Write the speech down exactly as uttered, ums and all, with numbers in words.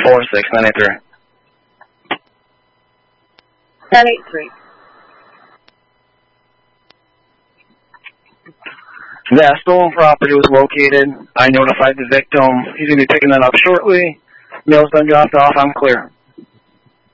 four six nine eight three. nine eight three. That stolen property was located. I notified the victim. He's going to be picking that up shortly. Mail's been dropped off. I'm clear.